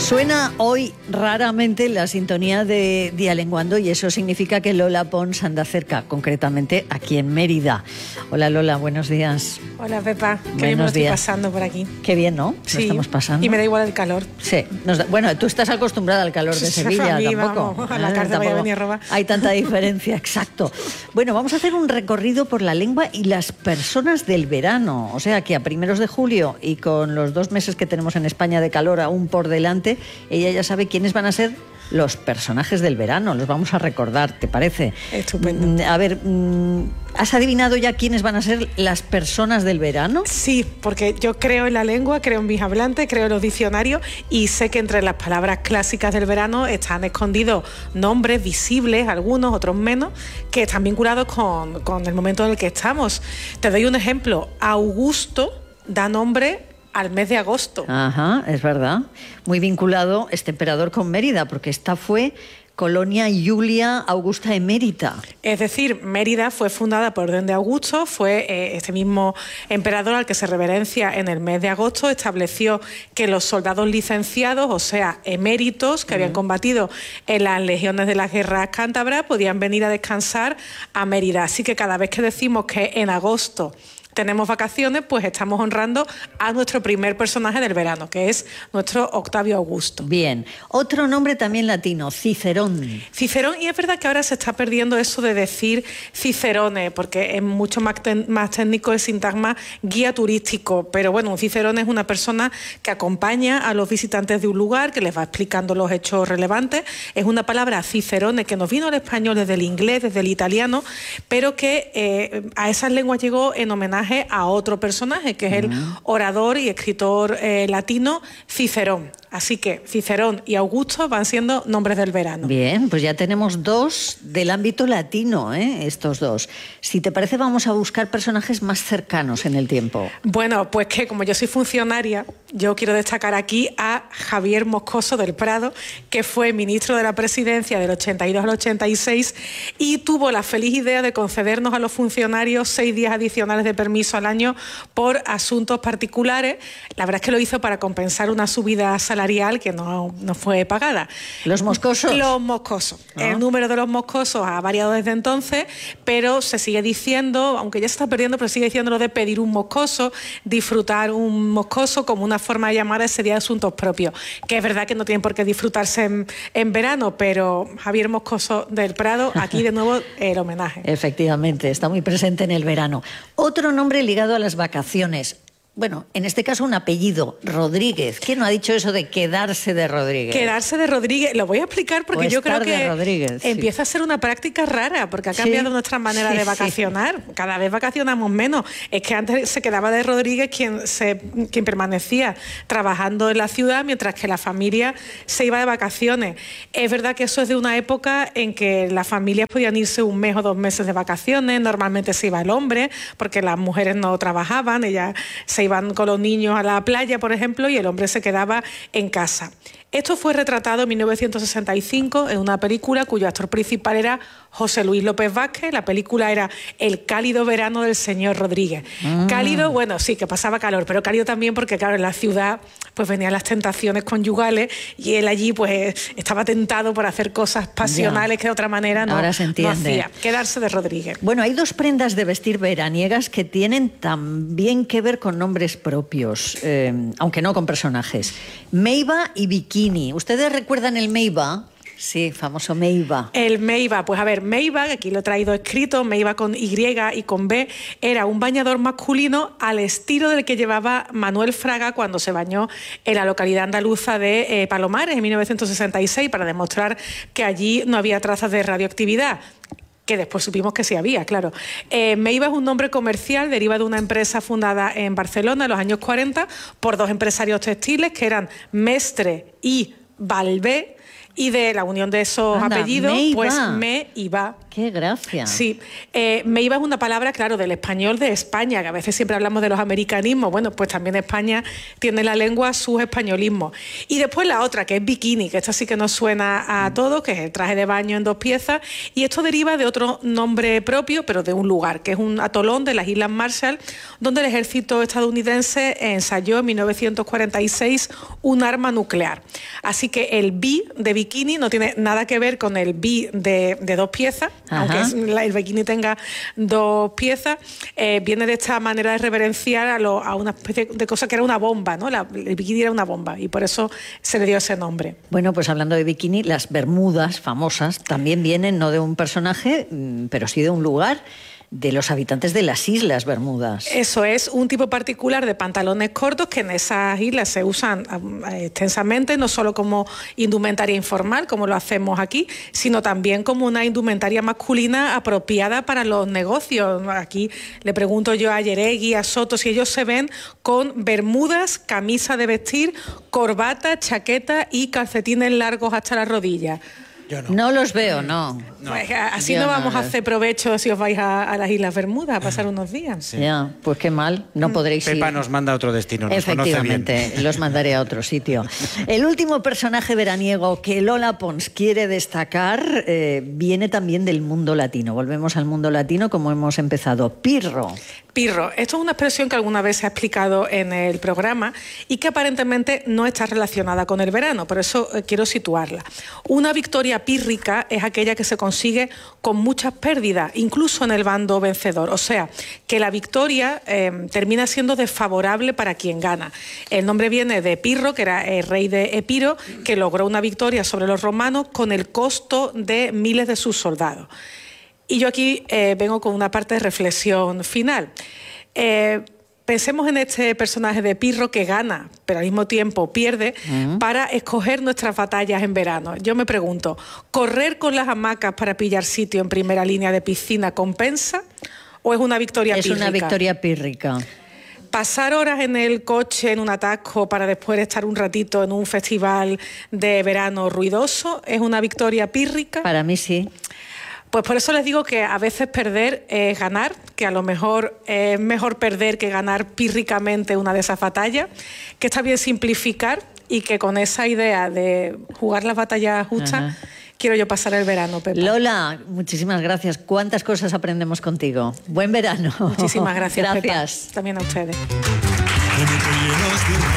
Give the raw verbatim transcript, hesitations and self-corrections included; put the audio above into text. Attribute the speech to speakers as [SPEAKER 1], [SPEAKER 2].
[SPEAKER 1] Suena hoy raramente la sintonía de Dialenguando y eso significa que Lola Pons anda cerca, concretamente aquí en Mérida. Hola Lola, buenos días.
[SPEAKER 2] Hola Pepa, que
[SPEAKER 1] bien
[SPEAKER 2] me lo estoy
[SPEAKER 1] días.
[SPEAKER 2] pasando por aquí.
[SPEAKER 1] Qué bien, ¿no?
[SPEAKER 2] Sí,
[SPEAKER 1] lo estamos pasando.
[SPEAKER 2] Y me da igual el calor.
[SPEAKER 1] Sí, nos da, bueno, tú estás acostumbrada al calor de Sevilla,
[SPEAKER 2] a mí,
[SPEAKER 1] tampoco.
[SPEAKER 2] Vamos, a la cárcel
[SPEAKER 1] tampoco
[SPEAKER 2] voy a venir a robar.
[SPEAKER 1] Hay tanta diferencia, exacto. Bueno, vamos a hacer un recorrido por la lengua y las personas del verano, o sea que a primeros de julio y con los dos meses que tenemos en España de calor aún por delante, ella ya sabe quiénes van a ser los personajes del verano, los vamos a recordar, ¿te parece?
[SPEAKER 2] Estupendo.
[SPEAKER 1] A ver, ¿has adivinado ya quiénes van a ser las personas del verano?
[SPEAKER 2] Sí, porque yo creo en la lengua, creo en mis hablantes, creo en los diccionarios y sé que entre las palabras clásicas del verano están escondidos nombres visibles, algunos, otros menos, que están vinculados con, con el momento en el que estamos. Te doy un ejemplo. Augusto da nombre al mes de agosto.
[SPEAKER 1] Ajá, es verdad. Muy vinculado este emperador con Mérida, porque esta fue Colonia Julia Augusta Emérita.
[SPEAKER 2] Es decir, Mérida fue fundada por orden de Augusto, fue eh, este mismo emperador al que se reverencia en el mes de agosto, estableció que los soldados licenciados, o sea, eméritos, que uh-huh. habían combatido en las legiones de las guerras cántabras, podían venir a descansar a Mérida. Así que cada vez que decimos que en agosto tenemos vacaciones, pues estamos honrando a nuestro primer personaje del verano, que es nuestro Octavio Augusto.
[SPEAKER 1] Bien. Otro nombre también latino, Cicerón.
[SPEAKER 2] Cicerón, y es verdad que ahora se está perdiendo eso de decir Cicerone, porque es mucho más, más técnico el sintagma guía turístico, pero bueno, un Cicerón es una persona que acompaña a los visitantes de un lugar, que les va explicando los hechos relevantes. Es una palabra Cicerone que nos vino al español desde el inglés, desde el italiano, pero que eh, a esas lenguas llegó en homenaje a otro personaje, que es el orador y escritor eh, latino Cicerón. Así que Cicerón y Augusto van siendo nombres del verano.
[SPEAKER 1] Bien, pues ya tenemos dos del ámbito latino, ¿eh? Estos dos. Si te parece, vamos a buscar personajes más cercanos en el tiempo.
[SPEAKER 2] Bueno, pues que como yo soy funcionaria, yo quiero destacar aquí a Javier Moscoso del Prado, que fue ministro de la Presidencia del ochenta y dos al ochenta y seis y tuvo la feliz idea de concedernos a los funcionarios seis días adicionales de permiso al año por asuntos particulares. La verdad es que lo hizo para compensar una subida salarial que no, no fue pagada.
[SPEAKER 1] ¿Los moscosos?
[SPEAKER 2] Los moscosos. ¿No? El número de los moscosos ha variado desde entonces, pero se sigue diciendo, aunque ya se está perdiendo, pero sigue diciendo lo de pedir un moscoso, disfrutar un moscoso como una forma de llamar a ese día de asuntos propios. Que es verdad que no tienen por qué disfrutarse en, en verano, pero Javier Moscoso del Prado, aquí de nuevo el homenaje.
[SPEAKER 1] Efectivamente, está muy presente en el verano. Otro nombre ligado a las vacaciones. Bueno, en este caso un apellido, Rodríguez. ¿Quién no ha dicho eso de quedarse de Rodríguez?
[SPEAKER 2] Quedarse de Rodríguez, lo voy a explicar porque
[SPEAKER 1] o
[SPEAKER 2] yo creo que
[SPEAKER 1] Rodríguez,
[SPEAKER 2] empieza
[SPEAKER 1] sí.
[SPEAKER 2] a ser una práctica rara, porque ha cambiado sí, nuestra manera sí, de vacacionar. Sí. Cada vez vacacionamos menos. Es que antes se quedaba de Rodríguez quien, se, quien permanecía trabajando en la ciudad, mientras que la familia se iba de vacaciones. Es verdad que eso es de una época en que las familias podían irse un mes o dos meses de vacaciones, normalmente se iba el hombre, porque las mujeres no trabajaban, ellas se iban con los niños a la playa, por ejemplo, y el hombre se quedaba en casa. Esto fue retratado en mil novecientos sesenta y cinco en una película cuyo actor principal era José Luis López Vázquez. La película era El cálido verano del señor Rodríguez. Mm. Cálido, bueno, sí, que pasaba calor, pero cálido también porque, claro, en la ciudad pues venían las tentaciones conyugales y él allí pues estaba tentado por hacer cosas pasionales ya. que de otra manera no,
[SPEAKER 1] Ahora se entiende.
[SPEAKER 2] no hacía. Quedarse de Rodríguez.
[SPEAKER 1] Bueno, hay dos prendas de vestir veraniegas que tienen también que ver con nombres propios, eh, aunque no con personajes. Meiba y bikini. ¿Ustedes recuerdan el Meiba? Sí, famoso Meiba.
[SPEAKER 2] El Meiba, pues a ver, Meiba, aquí lo he traído escrito, Meiba con Y y con B, era un bañador masculino al estilo del que llevaba Manuel Fraga cuando se bañó en la localidad andaluza de eh, Palomares en mil novecientos sesenta y seis para demostrar que allí no había trazas de radioactividad. Que después supimos que sí había, claro. Eh, Meiba es un nombre comercial, deriva de una empresa fundada en Barcelona en los años cuarenta por dos empresarios textiles que eran Mestre y Balbé, y de la unión de esos
[SPEAKER 1] Anda,
[SPEAKER 2] apellidos,
[SPEAKER 1] Meiba.
[SPEAKER 2] pues Meiba.
[SPEAKER 1] Qué gracia.
[SPEAKER 2] Sí, eh, me iba una palabra, claro, del español de España, que a veces siempre hablamos de los americanismos. Bueno, pues también España tiene la lengua sus españolismos. Y después la otra, que es bikini, que esta sí que nos suena a todos, que es el traje de baño en dos piezas. Y esto deriva de otro nombre propio, pero de un lugar, que es un atolón de las Islas Marshall, donde el ejército estadounidense ensayó en mil novecientos cuarenta y seis un arma nuclear. Así que el bi de bikini no tiene nada que ver con el bi de, de dos piezas. Ajá. Aunque es, la, el bikini tenga dos piezas, eh, viene de esta manera de reverenciar a, lo, a una especie de cosa que era una bomba, ¿no? La, el bikini era una bomba y por eso se le dio ese nombre.
[SPEAKER 1] Bueno, pues hablando de bikini, las bermudas famosas también vienen no de un personaje, pero sí de un lugar, de los habitantes de las Islas Bermudas.
[SPEAKER 2] Eso es, un tipo particular de pantalones cortos que en esas islas se usan extensamente, no solo como indumentaria informal, como lo hacemos aquí, sino también como una indumentaria masculina apropiada para los negocios. Aquí le pregunto yo a Yeregui, a Soto, si ellos se ven con bermudas, camisa de vestir, corbata, chaqueta y calcetines largos hasta la rodilla.
[SPEAKER 3] Yo no.
[SPEAKER 1] No los veo, no.
[SPEAKER 2] no. Pues así Yo no vamos no, a hacer provecho si os vais a, a las Islas Bermudas a pasar unos días.
[SPEAKER 1] Sí. Ya, pues qué mal, no podréis
[SPEAKER 3] Pepa
[SPEAKER 1] ir.
[SPEAKER 3] Pepa nos manda a otro destino, nos
[SPEAKER 1] Efectivamente,
[SPEAKER 3] conoce bien.
[SPEAKER 1] Los mandaré a otro sitio. El último personaje veraniego que Lola Pons quiere destacar eh, viene también del mundo latino. Volvemos al mundo latino como hemos empezado. Pirro.
[SPEAKER 2] Pirro. Esto es una expresión que alguna vez se ha explicado en el programa y que aparentemente no está relacionada con el verano, por eso eh, quiero situarla. Una victoria pírrica es aquella que se consigue con muchas pérdidas, incluso en el bando vencedor. O sea, que la victoria eh, termina siendo desfavorable para quien gana. El nombre viene de Pirro, que era el rey de Epiro, que logró una victoria sobre los romanos con el costo de miles de sus soldados. Y yo aquí eh, vengo con una parte de reflexión final. Eh, pensemos en este personaje de Pirro que gana, pero al mismo tiempo pierde, uh-huh. para escoger nuestras batallas en verano. Yo me pregunto, ¿correr con las hamacas para pillar sitio en primera línea de piscina compensa o es una victoria
[SPEAKER 1] es
[SPEAKER 2] pírrica?
[SPEAKER 1] Es una victoria pírrica.
[SPEAKER 2] Pasar horas en el coche, en un atasco, para después estar un ratito en un festival de verano ruidoso, ¿es una victoria pírrica?
[SPEAKER 1] Para mí sí.
[SPEAKER 2] Pues por eso les digo que a veces perder es ganar, que a lo mejor es mejor perder que ganar pírricamente una de esas batallas, que está bien simplificar y que con esa idea de jugar las batallas justas, ajá. quiero yo pasar el verano, Pepa.
[SPEAKER 1] Lola, muchísimas gracias. ¿Cuántas cosas aprendemos contigo? Buen verano.
[SPEAKER 2] Muchísimas gracias,
[SPEAKER 1] Gracias.
[SPEAKER 2] Pepa. También a ustedes.